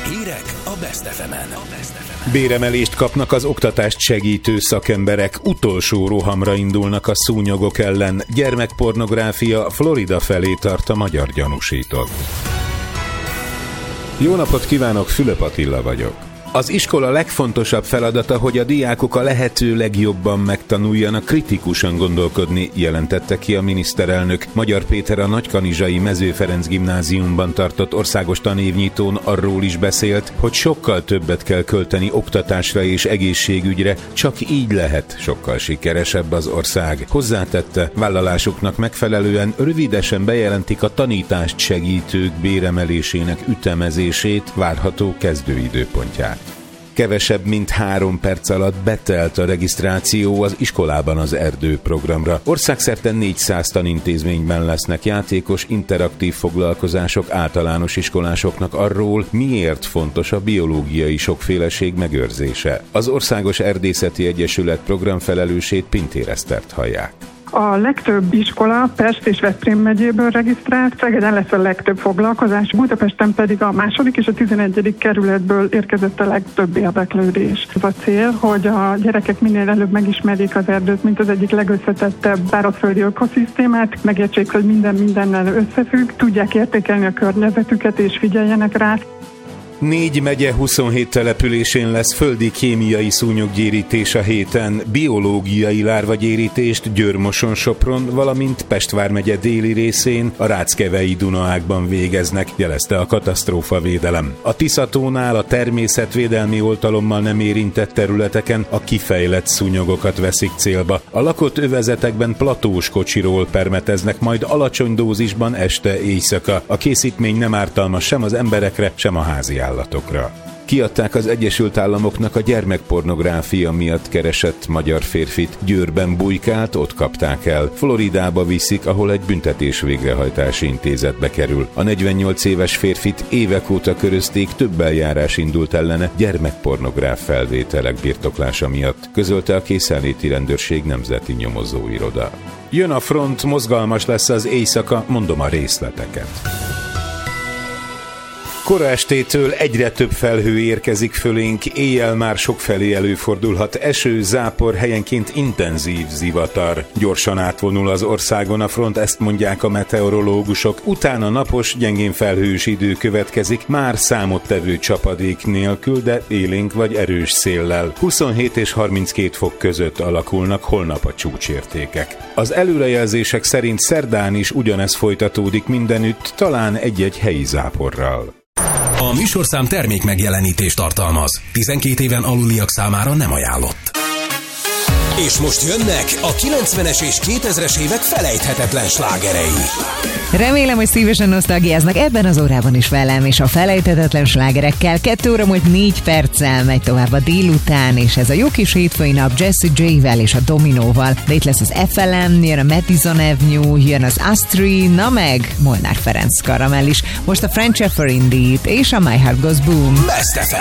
Hírek a Best FM-en. Béremelést kapnak az oktatást segítő szakemberek, utolsó rohamra indulnak a szúnyogok ellen. Gyermekpornográfia Florida felé tart a magyar gyanúsított. Jó napot kívánok, Fülöp Attila vagyok. Az iskola legfontosabb feladata, hogy a diákok a lehető legjobban megtanuljanak kritikusan gondolkodni, jelentette ki a miniszterelnök. Magyar Péter a Nagykanizsai Mező Ferenc gimnáziumban tartott országos tanévnyitón arról is beszélt, hogy sokkal többet kell költeni oktatásra és egészségügyre, csak így lehet sokkal sikeresebb az ország. Hozzátette, vállalásuknak megfelelően rövidesen bejelentik a tanítást segítők béremelésének ütemezését, várható kezdőidőpontját. Kevesebb mint 3 perc alatt betelt a regisztráció az iskolában az Erdő programra. Országszerte 400 tanintézményben lesznek játékos, interaktív foglalkozások általános iskolásoknak arról, miért fontos a biológiai sokféleség megőrzése. Az Országos Erdészeti Egyesület programfelelősét, Pintér Esztert hallják. A legtöbb iskola Pest és Veszprém megyéből regisztrált, Szegeden lesz a legtöbb foglalkozás, Budapesten pedig a 2. és a 11. kerületből érkezett a legtöbb érdeklődés. Az a cél, hogy a gyerekek minél előbb megismerjék az erdőt, mint az egyik legösszetettebb szárazföldi ökoszisztémát, megértsék, hogy minden mindennel összefügg, tudják értékelni a környezetüket és figyeljenek rá. 4 megye 27 településén lesz földi kémiai szúnyoggyérítés a héten, biológiai lárvagyérítést Győr-Moson-Sopron, valamint Pest vármegye déli részén, a Ráckevei Dunaágban végeznek, jelezte a katasztrófavédelem. A Tiszatónál a természetvédelmi oltalommal nem érintett területeken a kifejlett szúnyogokat veszik célba. A lakott övezetekben platós kocsiról permeteznek, majd alacsony dózisban este-éjszaka. A készítmény nem ártalmas sem az emberekre, sem a házi állatokra. Kiadták az Egyesült Államoknak a gyermekpornográfia miatt keresett magyar férfit. Győrben bujkált, ott kapták el. Floridába viszik, ahol egy büntetés végrehajtási intézetbe kerül. A 48 éves férfit évek óta körözték, több eljárás indult ellene gyermekpornográf felvételek birtoklása miatt, közölte a Készenléti Rendőrség Nemzeti Nyomozóiroda. Jön a front, mozgalmas lesz az éjszaka, mondom a részleteket. Kora estétől egyre több felhő érkezik fölénk, éjjel már sokfelé előfordulhat eső, zápor, helyenként intenzív zivatar. Gyorsan átvonul az országon a front, ezt mondják a meteorológusok. Utána napos, gyengén felhős idő következik, már számottevő csapadék nélkül, de élénk vagy erős széllel. 27 és 32 fok között alakulnak holnap a csúcsértékek. Az előrejelzések szerint szerdán is ugyanez folytatódik mindenütt, talán egy-egy helyi záporral. A műsorszám termék megjelenítést tartalmaz. 12 éven aluliak számára nem ajánlott. És most jönnek a 90-es és 2000-es évek felejthetetlen slágerei. Remélem, hogy szívesen nosztalgiáznak ebben az órában is velem, és a felejthetetlen slágerekkel 2 óra múlt 4 perccel megy tovább a délután, és ez a jó kis hétfői nap Jessie J-vel és a Dominóval. De itt lesz az FLM, jön a Madison Avenue, jön az Astri, na meg Molnár Ferenc Karamell is. Most a French Effer Indeed és a My Heart Goes Boom. Best FM.